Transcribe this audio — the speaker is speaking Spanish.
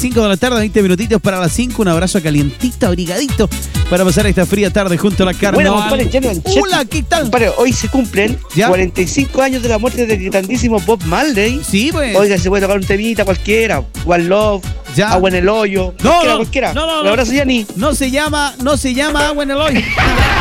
5 de la tarde, 20 minutitos para las 5. Un abrazo calientito, abrigadito, para pasar esta fría tarde junto a la carne. Bueno, compadre, ya no, hola, ¿qué tal? Compadre, hoy se cumplen ¿Ya? 45 años de la muerte del grandísimo Bob Marley. Sí, pues. Oiga, se puede tocar un temita cualquiera. One Love, Ya. Agua en el Hoyo. No, Cualquiera. no. Un abrazo, Yanni. No se llama agua en el hoyo.